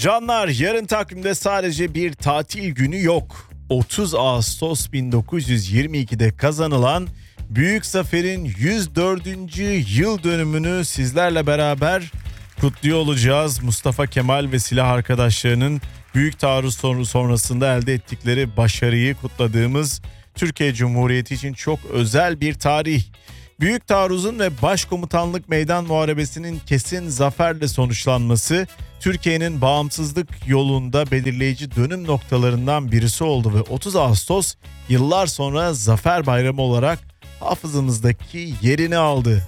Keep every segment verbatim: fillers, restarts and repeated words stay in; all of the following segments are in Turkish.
Canlar, yarın takvimde sadece bir tatil günü yok. otuz Ağustos bin dokuz yüz yirmi ikide kazanılan Büyük Zafer'in yüz dördüncü yıl dönümünü sizlerle beraber kutluyor olacağız. Mustafa Kemal ve silah arkadaşlarının büyük taarruz sonrasında elde ettikleri başarıyı kutladığımız Türkiye Cumhuriyeti için çok özel bir tarih. Büyük taarruzun ve başkomutanlık meydan muharebesinin kesin zaferle sonuçlanması Türkiye'nin bağımsızlık yolunda belirleyici dönüm noktalarından birisi oldu ve otuz Ağustos yıllar sonra Zafer Bayramı olarak hafızamızdaki yerini aldı.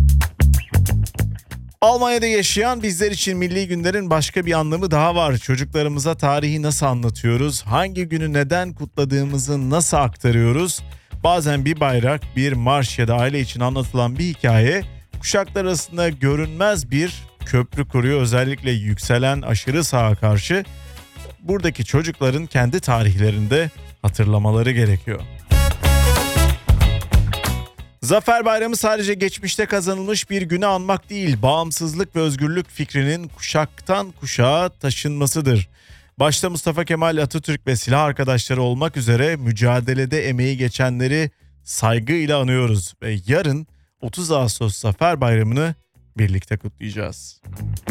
Almanya'da yaşayan bizler için milli günlerin başka bir anlamı daha var. Çocuklarımıza tarihi nasıl anlatıyoruz? Hangi günü neden kutladığımızı nasıl aktarıyoruz? Bazen bir bayrak, bir marş ya da aile için anlatılan bir hikaye kuşaklar arasında görünmez bir köprü kuruyor. Özellikle yükselen aşırı sağa karşı buradaki çocukların kendi tarihlerinde hatırlamaları gerekiyor. Zafer Bayramı sadece geçmişte kazanılmış bir günü anmak değil, bağımsızlık ve özgürlük fikrinin kuşaktan kuşağa taşınmasıdır. Başta Mustafa Kemal Atatürk ve silah arkadaşları olmak üzere mücadelede emeği geçenleri saygıyla anıyoruz ve yarın otuz Ağustos Zafer Bayramı'nı birlikte kutlayacağız.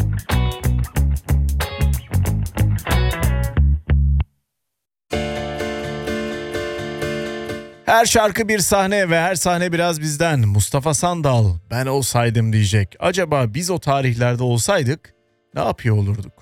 Her şarkı bir sahne ve her sahne biraz bizden. Mustafa Sandal, ben olsaydım diyecek. Acaba biz o tarihlerde olsaydık ne yapıyor olurduk?